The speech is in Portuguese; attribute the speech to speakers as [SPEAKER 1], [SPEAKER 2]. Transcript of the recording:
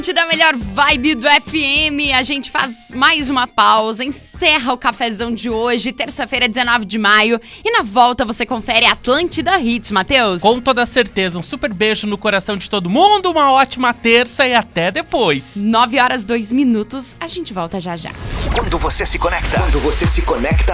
[SPEAKER 1] Da melhor vibe do FM, a gente faz mais uma pausa, encerra o cafezão de hoje, terça-feira, 19 de maio, e na volta você confere Atlântida Hits, Matheus.
[SPEAKER 2] Com toda certeza, um super beijo no coração de todo mundo, uma ótima terça e até depois.
[SPEAKER 1] 9 horas 2 minutos, a gente volta já já.
[SPEAKER 3] Quando você se conecta